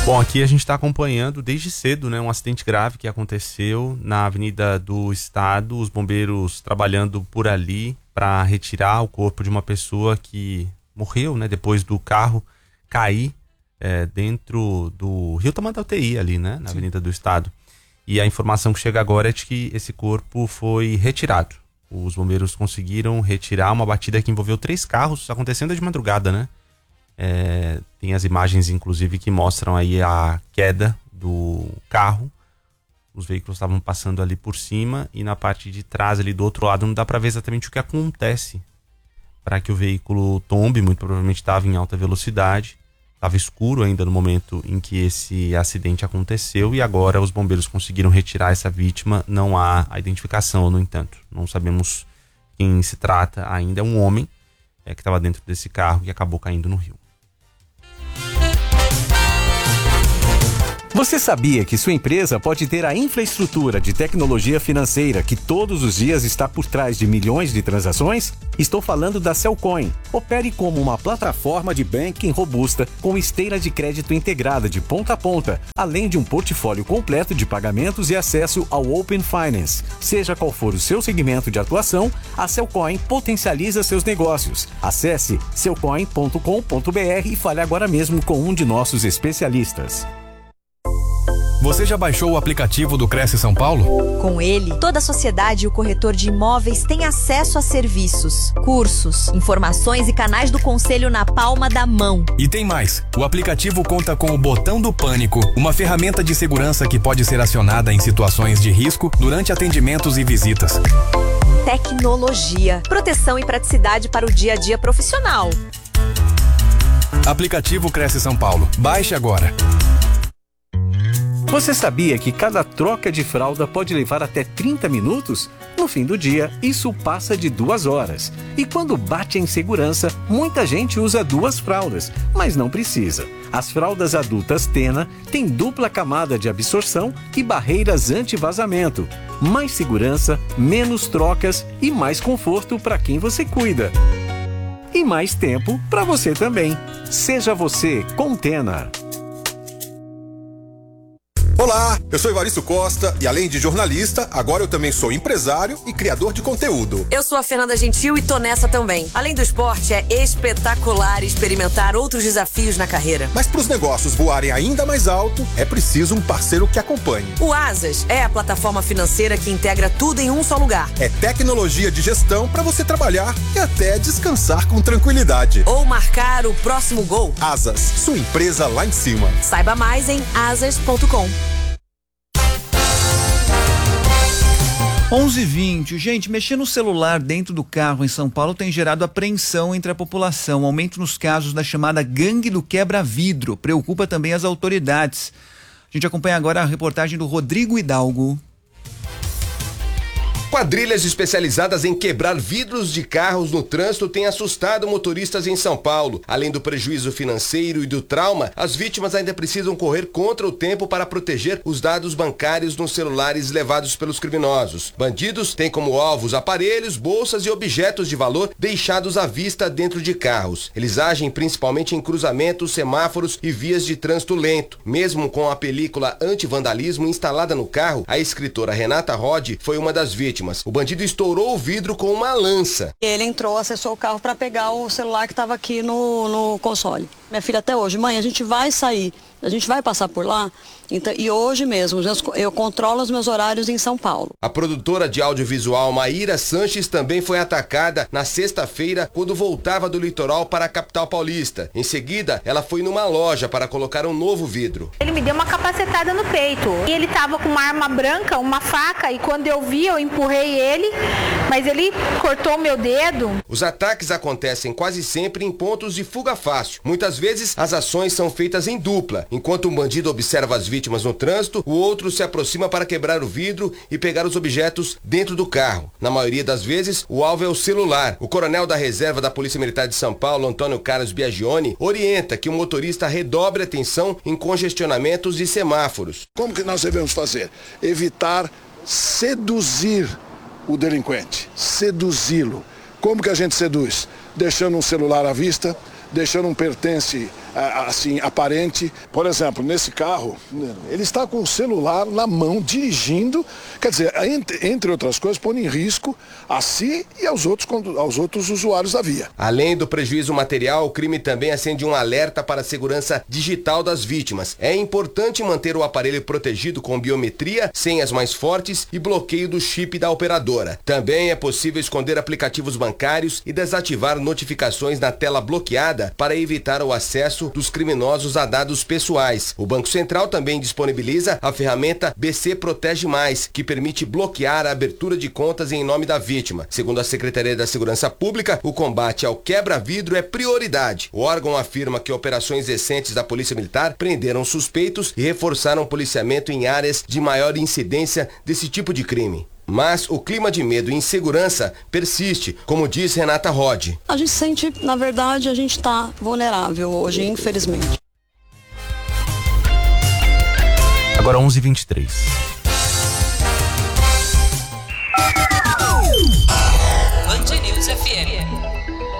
Bom, aqui a gente está acompanhando desde cedo, né, um acidente grave que aconteceu na Avenida do Estado, os bombeiros trabalhando por ali para retirar o corpo de uma pessoa que morreu, né, depois do carro cair dentro do Rio Tamanduateí ali, né, na Avenida do Estado. E a informação que chega agora é de que esse corpo foi retirado. Os bombeiros conseguiram retirar uma batida que envolveu 3 carros, acontecendo de madrugada, né? Tem as imagens, inclusive, que mostram aí a queda do carro. Os veículos estavam passando ali por cima e na parte de trás, ali do outro lado, não dá para ver exatamente o que acontece para que o veículo tombe. Muito provavelmente estava em alta velocidade. Estava escuro ainda no momento em que esse acidente aconteceu e agora os bombeiros conseguiram retirar essa vítima. Não há a identificação, no entanto. Não sabemos quem se trata ainda. É um homem que estava dentro desse carro e acabou caindo no rio. Você sabia que sua empresa pode ter a infraestrutura de tecnologia financeira que todos os dias está por trás de milhões de transações? Estou falando da Cellcoin. Opere como uma plataforma de banking robusta com esteira de crédito integrada de ponta a ponta, além de um portfólio completo de pagamentos e acesso ao Open Finance. Seja qual for o seu segmento de atuação, a Cellcoin potencializa seus negócios. Acesse cellcoin.com.br e fale agora mesmo com um de nossos especialistas. Você já baixou o aplicativo do Cresce São Paulo? Com ele, toda a sociedade e o corretor de imóveis têm acesso a serviços, cursos, informações e canais do conselho na palma da mão. E tem mais. O aplicativo conta com o botão do pânico, uma ferramenta de segurança que pode ser acionada em situações de risco durante atendimentos e visitas. Tecnologia, proteção e praticidade para o dia a dia profissional. Aplicativo Cresce São Paulo. Baixe agora. Você sabia que cada troca de fralda pode levar até 30 minutos? No fim do dia, isso passa de 2 horas. E quando bate a insegurança, muita gente usa 2 fraldas, mas não precisa. As fraldas adultas Tena têm dupla camada de absorção e barreiras anti-vazamento. Mais segurança, menos trocas e mais conforto para quem você cuida. E mais tempo para você também. Seja você com Tena. Olá, eu sou Evaristo Costa e além de jornalista, agora eu também sou empresário e criador de conteúdo. Eu sou a Fernanda Gentil e tô nessa também. Além do esporte, é espetacular experimentar outros desafios na carreira. Mas para os negócios voarem ainda mais alto, é preciso um parceiro que acompanhe. O Asas é a plataforma financeira que integra tudo em um só lugar. É tecnologia de gestão para você trabalhar e até descansar com tranquilidade. Ou marcar o próximo gol. Asas, sua empresa lá em cima. Saiba mais em asas.com. 11h20. Gente, mexer no celular dentro do carro em São Paulo tem gerado apreensão entre a população. Aumento nos casos da chamada gangue do quebra-vidro. Preocupa também as autoridades. A gente acompanha agora a reportagem do Rodrigo Hidalgo. Quadrilhas especializadas em quebrar vidros de carros no trânsito têm assustado motoristas em São Paulo. Além do prejuízo financeiro e do trauma, as vítimas ainda precisam correr contra o tempo para proteger os dados bancários nos celulares levados pelos criminosos. Bandidos têm como alvos aparelhos, bolsas e objetos de valor deixados à vista dentro de carros. Eles agem principalmente em cruzamentos, semáforos e vias de trânsito lento. Mesmo com a película anti-vandalismo instalada no carro, a escritora Renata Rod foi uma das vítimas. O bandido estourou o vidro com uma lança. Ele entrou, acessou o carro para pegar o celular que estava aqui no console. Minha filha até hoje, mãe, a gente vai sair, a gente vai passar por lá. Então, e hoje mesmo, eu controlo os meus horários em São Paulo. A produtora de audiovisual Maíra Sanches também foi atacada na sexta-feira quando voltava do litoral para a capital paulista. Em seguida, ela foi numa loja para colocar um novo vidro. Ele me deu uma capacetada no peito. E ele estava com uma arma branca, uma faca, e quando eu vi, eu empurrei ele, mas ele cortou o meu dedo. Os ataques acontecem quase sempre em pontos de fuga fácil. Muitas vezes, as ações são feitas em dupla. Enquanto um bandido observa as vítimas no trânsito, o outro se aproxima para quebrar o vidro e pegar os objetos dentro do carro. Na maioria das vezes, o alvo é o celular. O coronel da reserva da Polícia Militar de São Paulo, Antônio Carlos Biagioni, orienta que o motorista redobre atenção em congestionamentos e semáforos. Como que nós devemos fazer? Evitar seduzir o delinquente, seduzi-lo. Como que a gente seduz? Deixando um celular à vista, deixando um pertence assim, aparente. Por exemplo, nesse carro, ele está com o celular na mão, dirigindo, quer dizer, entre outras coisas, pondo em risco a si e aos outros usuários da via. Além do prejuízo material, o crime também acende um alerta para a segurança digital das vítimas. É importante manter o aparelho protegido com biometria, senhas mais fortes e bloqueio do chip da operadora. Também é possível esconder aplicativos bancários e desativar notificações na tela bloqueada para evitar o acesso dos criminosos a dados pessoais. O Banco Central também disponibiliza a ferramenta BC Protege Mais, que permite bloquear a abertura de contas em nome da vítima. Segundo a Secretaria da Segurança Pública, o combate ao quebra-vidro é prioridade. O órgão afirma que operações recentes da Polícia Militar prenderam suspeitos e reforçaram o policiamento em áreas de maior incidência desse tipo de crime. Mas o clima de medo e insegurança persiste, como diz Renata Rod. A gente sente, na verdade, a gente está vulnerável hoje, infelizmente. Agora 11h23.